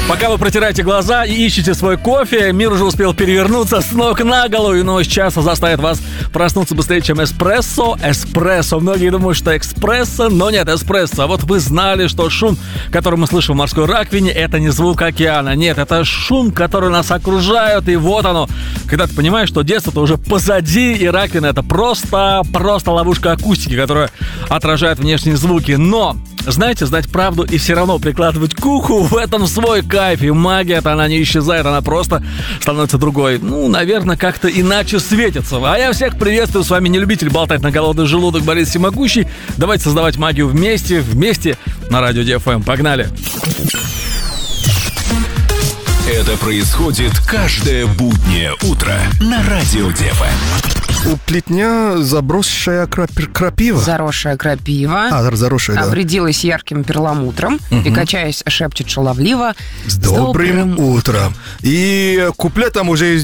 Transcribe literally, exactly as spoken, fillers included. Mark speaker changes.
Speaker 1: Пока вы протираете глаза и ищете свой кофе, мир уже успел перевернуться с ног на голову, и новость часа заставит вас проснуться быстрее, чем эспрессо. Эспрессо. Многие думают, что экспрессо, но нет, эспрессо. А вот вы знали, что шум, который мы слышим в морской раковине, это не звук океана. Нет, это шум, который нас окружает, и вот оно. Когда ты понимаешь, что детство-то уже позади, и раковина — это просто, просто ловушка акустики, которая отражает внешние звуки. Но, знаете, знать правду и все равно прикладывать к уху — в этом свой кайф. И магия-то, она не исчезает, она просто становится другой. Ну, наверное, как-то иначе светится. А я всех приветствую, с вами не любитель болтать на голодный желудок Борис Всемогущий. Давайте создавать магию вместе, вместе на Радио Ди Эф Эм. Погнали!
Speaker 2: Это происходит каждое буднее утро на Радио Ди Эф Эм.
Speaker 3: У плетня забросшая крапи- крапива.
Speaker 4: Заросшая крапива.
Speaker 3: А, заросшая, да.
Speaker 4: Обрядилась ярким перламутром. Угу. И, качаясь, шепчет шаловливо:
Speaker 3: С добрым, добрым утром. И куплетом уже